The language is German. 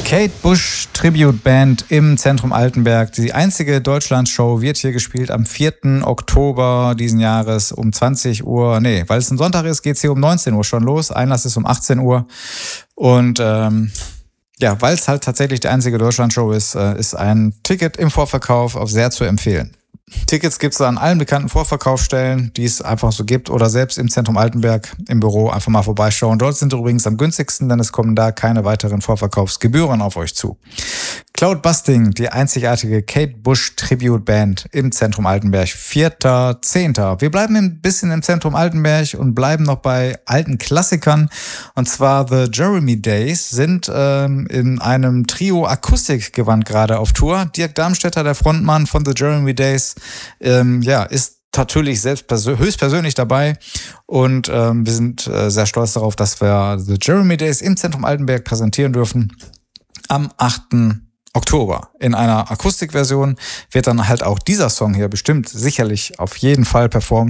Kate Bush Tribute Band im Zentrum Altenberg. Die einzige Deutschlandshow wird hier gespielt am 4. Oktober diesen Jahres um 20 Uhr. Nee, weil es ein Sonntag ist, geht's hier um 19 Uhr schon los. Einlass ist um 18 Uhr. Und ja, weil es halt tatsächlich die einzige Deutschlandshow ist, ist ein Ticket im Vorverkauf auch sehr zu empfehlen. Tickets gibt's an allen bekannten Vorverkaufsstellen, die es einfach so gibt, oder selbst im Zentrum Altenberg im Büro einfach mal vorbeischauen. Dort sind übrigens am günstigsten, denn es kommen da keine weiteren Vorverkaufsgebühren auf euch zu. Cloudbusting, die einzigartige Kate Bush Tribute Band im Zentrum Altenberg, 4.10. Wir bleiben ein bisschen im Zentrum Altenberg und bleiben noch bei alten Klassikern. Und zwar The Jeremy Days sind in einem Trio Akustikgewand gerade auf Tour. Dirk Darmstädter, der Frontmann von The Jeremy Days, ist natürlich selbst höchstpersönlich dabei und wir sind sehr stolz darauf, dass wir The Jeremy Days im Zentrum Altenberg präsentieren dürfen. Am 8. Oktober. In einer Akustikversion wird dann halt auch dieser Song hier bestimmt sicherlich auf jeden Fall performt.